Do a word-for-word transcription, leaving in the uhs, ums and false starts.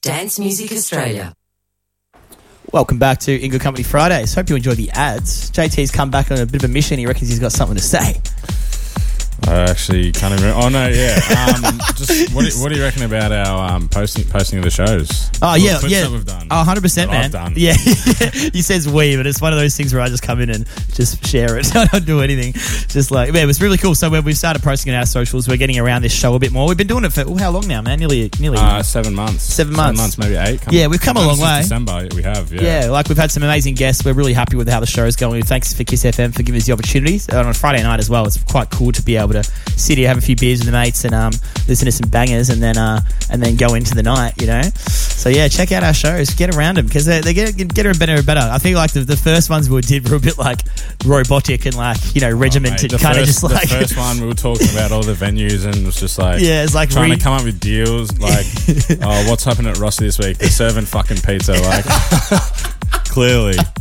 Dance Music Australia. Welcome back to In Good Company Fridays. Hope you enjoy the ads. J T's come back on a bit of a mission. He reckons he's got something to say. I actually can't even... Oh, no, yeah. Um, just what do, what do you reckon about our um, posting posting of the shows? Oh, yeah, yeah. That we've done. Oh, one hundred percent, man. I've done. Yeah. He says we, but it's one of those things where I just come in and just share it. I don't do anything. Just like, yeah, it was really cool. So we've started posting on our socials. We're getting around this show a bit more. We've been doing it for, oh, how long now, man? Nearly, nearly... Uh, seven months. Seven months. Seven months, maybe eight. Come yeah, we've come a long way. December, we have, yeah. Yeah, like we've had some amazing guests. We're really happy with how the show is going. Thanks for Kiss F M for giving us the opportunities. And on a Friday night as well, it's quite cool to be able to sit here, have a few beers with the mates and um, listen to some bangers and then uh, and then go into the night, you know. So yeah, check out our shows, get around them because they they get get better and better. I think like the, the first ones we did were a bit like robotic and like, you know, regimented, oh, kind of just like the first one we were talking about all the venues and it was just like yeah, it's like trying re- to come up with deals like oh, what's happening at Rossi this week? They're serving fucking pizza, like clearly.